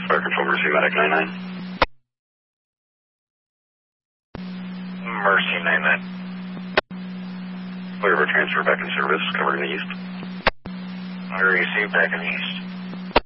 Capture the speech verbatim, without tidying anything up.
Fire Control, Mercy Medic nine nine. Mercy nine nine. Clear for transfer back in service, covering the east. I received back in the east.